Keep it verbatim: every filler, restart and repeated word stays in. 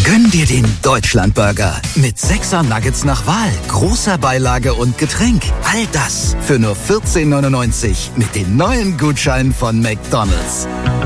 Gönn dir den Deutschlandburger mit sechser Nuggets nach Wahl, großer Beilage und Getränk. All das für nur vierzehn neunundneunzig mit den neuen Gutscheinen von McDonald's.